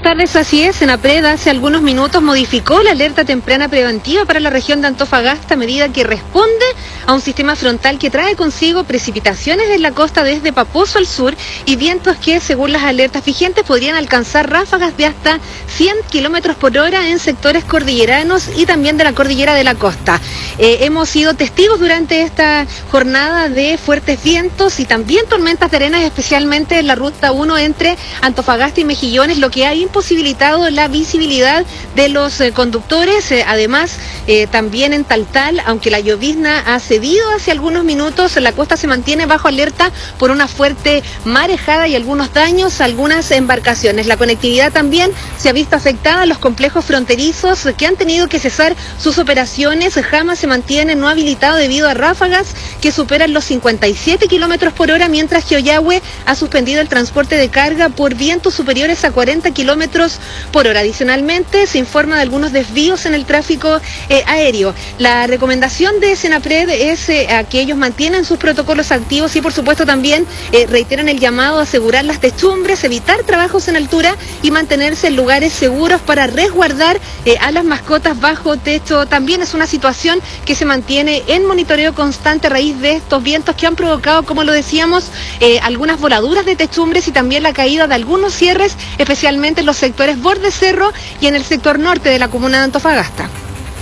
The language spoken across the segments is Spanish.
tardes, así es. Senapred hace algunos minutos modificó la alerta temprana preventiva para la región de Antofagasta, medida que responde a un sistema frontal que trae consigo precipitaciones en la costa desde Paposo al sur y vientos que, según las alertas vigentes, podrían alcanzar ráfagas de hasta 100 kilómetros por hora en sectores cordilleranos y también de la cordillera de la costa. Hemos sido testigos durante esta jornada de fuertes vientos y también tormentas de arena, especialmente en la ruta 1 entre Antofagasta y Mejillones, lo que ha imposibilitado la visibilidad de los conductores. Además, también en Taltal, aunque la llovizna ha cedido hace algunos minutos, la costa se mantiene bajo alerta por una fuerte marejada y algunos daños a algunas embarcaciones. La conectividad también se ha visto afectada, los complejos fronterizos que han tenido que cesar sus operaciones. Jama se mantiene no habilitado debido a ráfagas que superan los 57 kilómetros por hora, mientras que Ollagüe ha suspendido el transporte de carga por vientos superiores a 40 kilómetros por hora. Adicionalmente, se informa de algunos desvíos en el tráfico aéreo. La recomendación de Senapred es a que ellos mantienen sus protocolos activos y, por supuesto, también reiteran el llamado a asegurar las techumbres, evitar trabajos en altura y mantenerse en lugares seguros para resguardar a las mascotas bajo techo. También es una situación que se mantiene en monitoreo constante a raíz de estos vientos que han provocado, como lo decíamos, algunas voladuras de techumbres y también la caída de algunos cierres, especialmente en los sectores borde cerro y en el sector norte de la comuna de Antofagasta.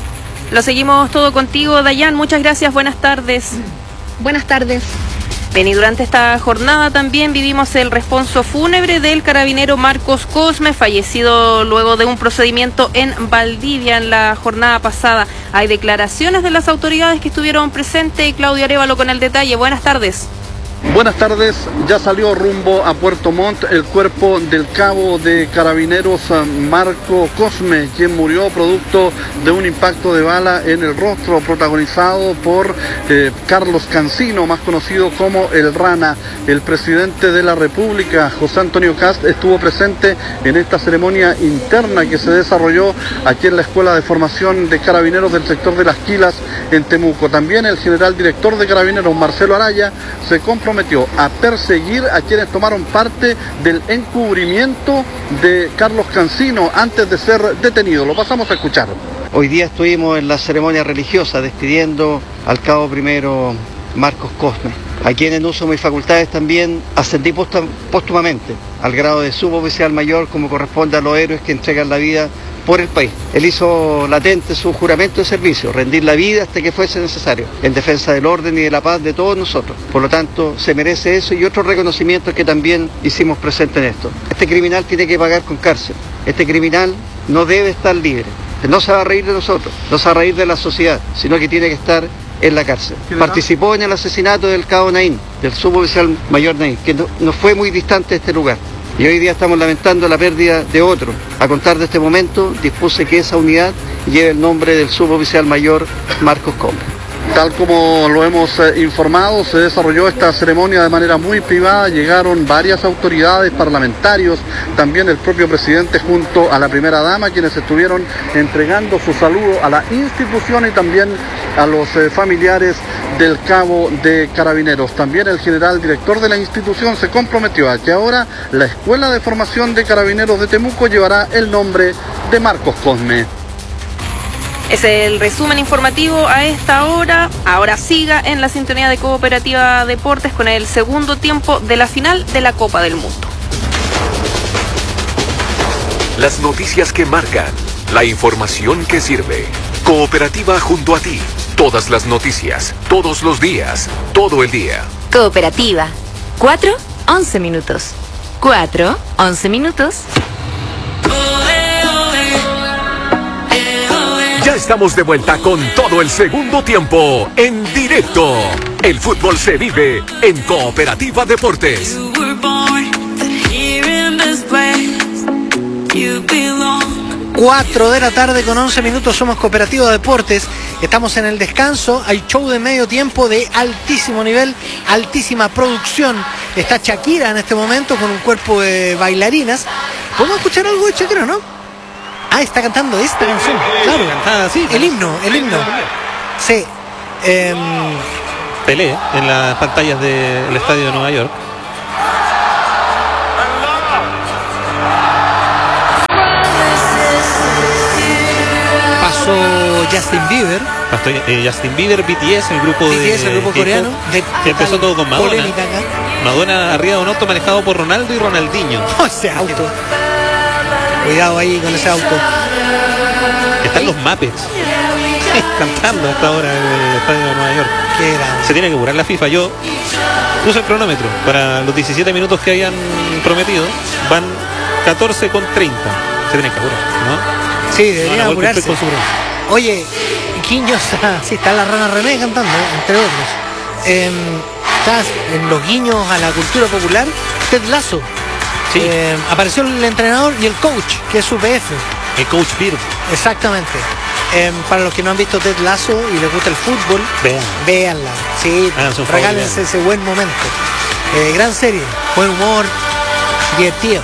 Lo seguimos todo contigo, Dayan. Muchas gracias. Buenas tardes. Buenas tardes. Bien, y durante esta jornada también vivimos el responso fúnebre del carabinero Marcos Cosme, fallecido luego de un procedimiento en Valdivia en la jornada pasada. Hay declaraciones de las autoridades que estuvieron presentes. Claudio Arévalo con el detalle. Buenas tardes. Buenas tardes, ya salió rumbo a Puerto Montt el cuerpo del cabo de carabineros Marco Cosme, quien murió producto de un impacto de bala en el rostro protagonizado por Carlos Cancino, más conocido como El Rana. El presidente de la República, José Antonio Kast, estuvo presente en esta ceremonia interna que se desarrolló aquí en la Escuela de Formación de Carabineros del sector de Las Quilas en Temuco. También el general director de Carabineros, Marcelo Araya, se comprometió a perseguir a quienes tomaron parte del encubrimiento de Carlos Cancino antes de ser detenido. Lo pasamos a escuchar. Hoy día estuvimos en la ceremonia religiosa despidiendo al cabo primero Marcos Cosme, a quien en uso de mis facultades también ascendí póstumamente al grado de suboficial mayor, como corresponde a los héroes que entregan la vida por el país. Él hizo latente su juramento de servicio, rendir la vida hasta que fuese necesario, en defensa del orden y de la paz de todos nosotros. Por lo tanto, se merece eso y otros reconocimientos que también hicimos presente en esto. Este criminal tiene que pagar con cárcel. Este criminal no debe estar libre. No se va a reír de nosotros, no se va a reír de la sociedad, sino que tiene que estar en la cárcel. Participó en el asesinato del cabo Naín, del suboficial mayor Naín, que no fue muy distante de este lugar. Y hoy día estamos lamentando la pérdida de otro. A contar de este momento, dispuse que esa unidad lleve el nombre del suboficial mayor Marcos Cosme. Tal como lo hemos informado, se desarrolló esta ceremonia de manera muy privada. Llegaron varias autoridades, parlamentarios, también el propio presidente junto a la primera dama, quienes estuvieron entregando su saludo a la institución y también a los familiares del cabo de carabineros. También el general director de la institución se comprometió a que ahora la Escuela de Formación de Carabineros de Temuco llevará el nombre de Marcos Cosme. Es el resumen informativo a esta hora. Ahora siga en la sintonía de Cooperativa Deportes con el segundo tiempo de la final de la Copa del Mundo. Las noticias que marcan, la información que sirve. Cooperativa junto a ti. Todas las noticias, todos los días, todo el día. Cooperativa. 4:11 minutos. 4:11 minutos. Ya estamos de vuelta con todo el segundo tiempo en directo. El fútbol se vive en Cooperativa Deportes. 4 de la tarde con 11 minutos, somos Cooperativa Deportes. Estamos en el descanso, hay show de medio tiempo de altísimo nivel, altísima producción. Está Shakira en este momento con un cuerpo de bailarinas. ¿Podemos escuchar algo de Shakira, no? Ah, está cantando esta canción, claro. Cantada, sí, el himno. Sí. Pelé en las pantallas del estadio de Nueva York. Justin Bieber. Justin Bieber, BTS, el grupo el grupo coreano. Que empezó todo con Madonna. Polémica acá. Madonna arriba de un auto manejado por Ronaldo y Ronaldinho. Ese auto. Cuidado ahí con ese auto. Están los Muppets cantando hasta ahora en el estadio de Nueva York. Qué grande. Se tiene que curar la FIFA. Yo puse el cronómetro para los 17 minutos que habían prometido. Van 14 con 30. Se tienen que curar, ¿no? Sí, deberían apurarse. Con su Oye, Guiños, sí, está la Rana René cantando, entre otros. Estás en los guiños a la cultura popular. Ted Lasso. Sí. Apareció el entrenador y el coach, que es su PF. El coach Beard. Exactamente. Para los que no han visto Ted Lasso y les gusta el fútbol, véanla. Sí, regálense ese buen momento. Gran serie, buen humor, divertida.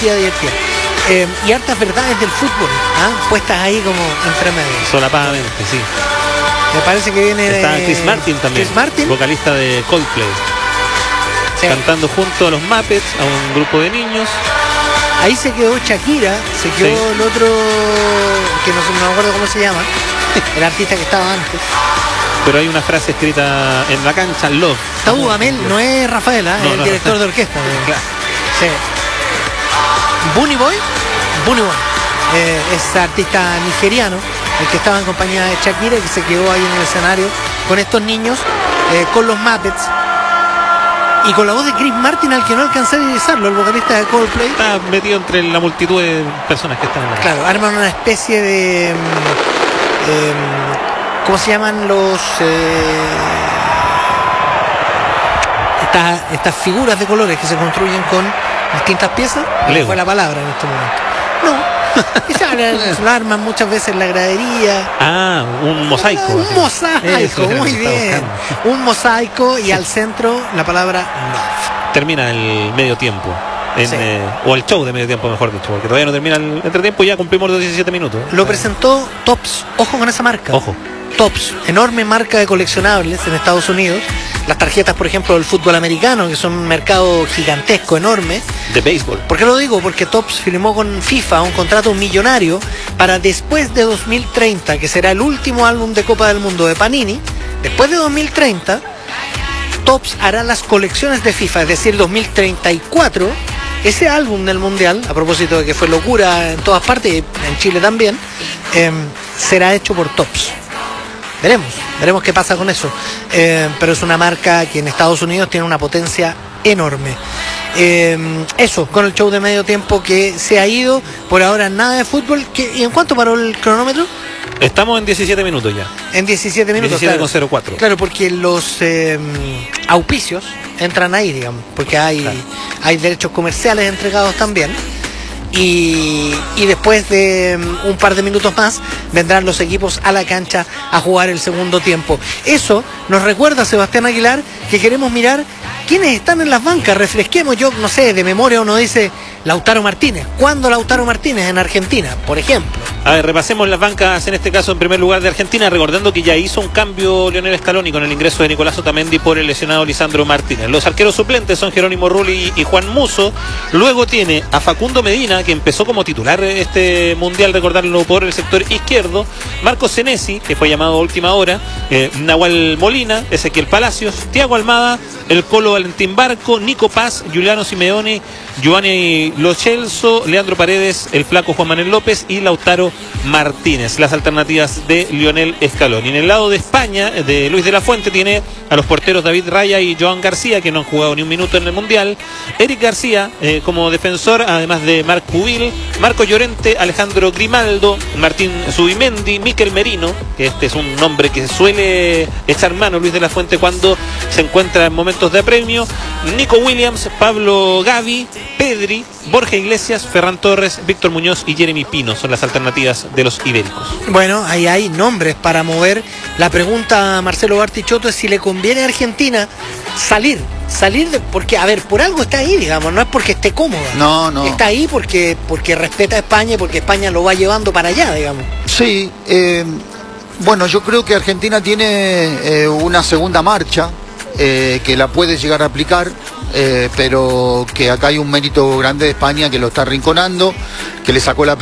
Y hartas verdades del fútbol, puestas ahí como entre medio. Solapadamente, sí. Me parece que viene está Chris Martin también, Chris Martin, vocalista de Coldplay, sí, cantando junto a los Muppets, a un grupo de niños. Ahí se quedó Shakira, se quedó el otro, que no me acuerdo cómo se llama, el artista que estaba antes. Pero hay una frase escrita en la cancha, Love. Taú Amel, no es Rafaela, no, el director de orquesta. Claro. Sí. Bunny Boy, es artista nigeriano, el que estaba en compañía de Shakira, que se quedó ahí en el escenario con estos niños, con los Muppets. Y con la voz de Chris Martin, al que no alcancé a divisarlo, el vocalista de Coldplay. Está metido entre la multitud de personas que están en la casa. Claro, arman una especie de... ¿cómo se llaman los...? Estas figuras de colores que se construyen con distintas piezas. Lego. Fue la palabra en este momento. No. Lo arman muchas veces en la gradería. Un mosaico. Un mosaico, muy bien. Un mosaico y al centro la palabra love. Termina el medio tiempo. O el show de medio tiempo, mejor dicho, porque todavía no termina el entretiempo y ya cumplimos los 17 minutos. Lo presentó Topps. Ojo con esa marca. Ojo. Topps, enorme marca de coleccionables en Estados Unidos. Las tarjetas, por ejemplo, del fútbol americano, que son un mercado gigantesco, enorme. De béisbol. ¿Por qué lo digo? Porque Topps firmó con FIFA un contrato millonario para después de 2030, que será el último álbum de Copa del Mundo de Panini. Después de 2030, Topps hará las colecciones de FIFA, es decir, 2034. Ese álbum del Mundial, a propósito de que fue locura en todas partes, en Chile también, será hecho por Topps. Veremos qué pasa con eso. Pero es una marca que en Estados Unidos tiene una potencia enorme. Eso, con el show de medio tiempo que se ha ido. Por ahora nada de fútbol. ¿Y en cuánto paró el cronómetro? Estamos en 17 minutos ya. En 17 minutos. 17,04. Claro, porque los auspicios entran ahí, digamos. Porque hay derechos comerciales entregados también. Y después de un par de minutos más vendrán los equipos a la cancha a jugar el segundo tiempo. Eso nos recuerda, Sebastián Aguilar, que queremos mirar quiénes están en las bancas. Refresquemos, yo no sé, de memoria uno dice Lautaro Martínez. ¿Cuándo Lautaro Martínez en Argentina, por ejemplo? A ver, repasemos las bancas, en este caso en primer lugar de Argentina, recordando que ya hizo un cambio Lionel Scaloni con el ingreso de Nicolás Otamendi por el lesionado Lisandro Martínez. Los arqueros suplentes son Jerónimo Rulli y Juan Musso. Luego tiene a Facundo Medina, que empezó como titular este mundial, recordarlo, por el sector izquierdo. Marcos Senesi, que fue llamado a última hora. Nahuel Molina, Ezequiel Palacios, Thiago Almada, el Colo Valentín Barco, Nico Paz, Giuliano Simeone, Giovanni Lo Celso, Leandro Paredes, el flaco Juan Manuel López y Lautaro Martínez. Las alternativas de Lionel Scaloni. En el lado de España, de Luis de la Fuente, tiene a los porteros David Raya y Joan García, que no han jugado ni un minuto en el Mundial. Eric García como defensor, además de Marc Pubil, Marco Llorente, Alejandro Grimaldo, Martín Zubimendi, Miquel Merino, que este es un nombre que suele echar mano Luis de la Fuente cuando se encuentra en momentos de apremio. Nico Williams, Pablo Gavi, Pedri, Borja Iglesias, Ferran Torres, Víctor Muñoz y Jeremy Pino son las alternativas de los ibéricos. Bueno, ahí hay nombres para mover. La pregunta a Marcelo Bartichotto es si le conviene a Argentina salir porque, a ver, por algo está ahí, digamos, no es porque esté cómoda. No. Está ahí porque respeta a España y porque España lo va llevando para allá, digamos. Sí, bueno, yo creo que Argentina tiene una segunda marcha que la puede llegar a aplicar, pero que acá hay un mérito grande de España, que lo está arrinconando, que le sacó la